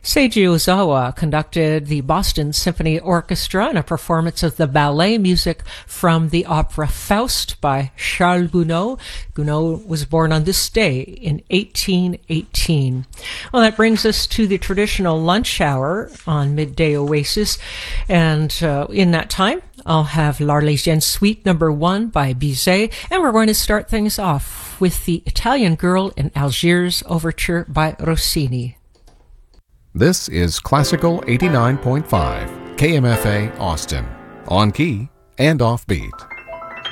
Seiji Ozawa conducted the Boston Symphony Orchestra in a performance of the ballet music from the opera Faust by Charles Gounod. Gounod was born on this day in 1818. Well, that brings us to the traditional lunch hour on Midday Oasis, and in that time, I'll have L'Arlésienne Suite No. 1 by Bizet, and we're going to start things off with the Italian Girl in Algiers Overture by Rossini. This is Classical 89.5, KMFA Austin, on key and offbeat.